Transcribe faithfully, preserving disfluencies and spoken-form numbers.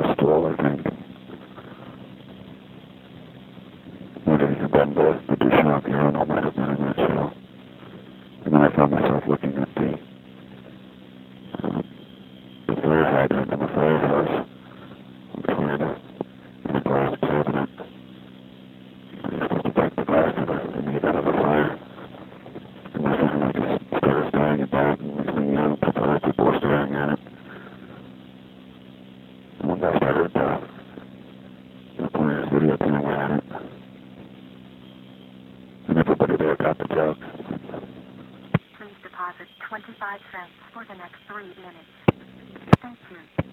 a stool, I think. Whether you been the, the Dushanbe urinal might have been in that cell. And then I found myself looking at the, uh, the fire hydrant in the firehouse. Before the, and the glass cabinet. And you're supposed to take the glass to the, and you get out of the fire. And my family just started staring at that, and next thing you know, the other people were staring at it. And one guy started, uh, you know, playing his video camera at it. And everybody there got the joke. Please deposit twenty-five cents for the next three minutes. Thank you.